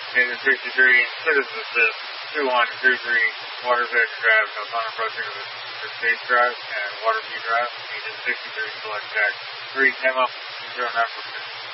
Nathan 63, Citizen Assist, 2-1, 3-3, Water Vector Drive, no final approaching of the Space Drive, and Water B Drive, Agent 63, select Jack 3, came up, 09 for